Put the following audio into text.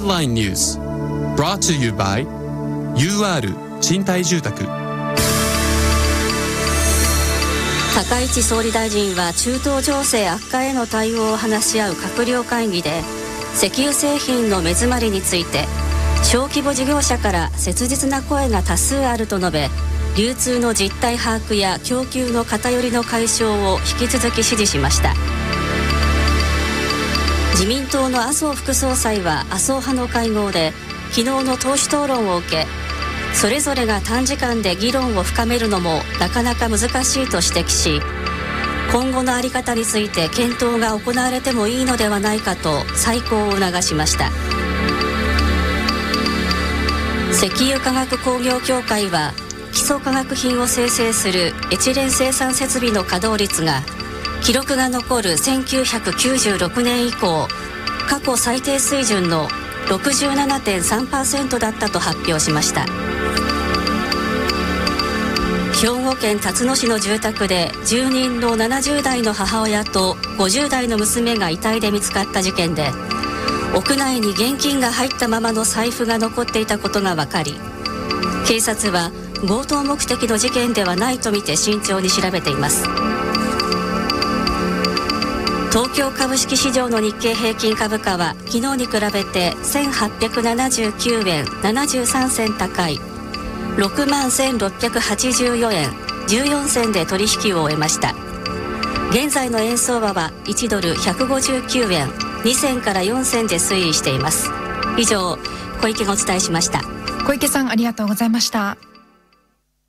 Headline News brought to you by UR 賃貸住宅。 高市総理大臣は中東情勢悪化への対応を話し合う閣僚会議で、石油製品の目詰まりについて小規模事業者から切実な声が多数あると述べ、流通の実態把握や供給の偏りの解消を引き続き指示しました。自民党の麻生副総裁は麻生派の会合で昨日の党首討論を受け、それぞれが短時間で議論を深めるのもなかなか難しいと指摘し、今後の在り方について検討が行われてもいいのではないかと再考を促しました。石油化学工業協会は基礎化学品を生成するエチレン生産設備の稼働率が記録が残る1996年以降過去最低水準の 67.3% だったと発表しました。兵庫県辰野市の住宅で住人の70代の母親と50代の娘が遺体で見つかった事件で、屋内に現金が入ったままの財布が残っていたことが分かり、警察は強盗目的の事件ではないとみて慎重に調べています。東京株式市場の日経平均株価は昨日に比べて1879円73銭高い 61,684 円14銭で取引を終えました。現在の円相場は1ドル159円2銭から4銭で推移しています。以上、小池がお伝えしました。 小池さん、ありがとうございました。